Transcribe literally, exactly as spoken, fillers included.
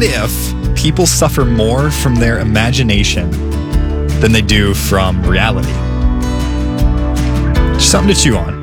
what if people suffer more from their imagination than they do from reality? Just something to chew on.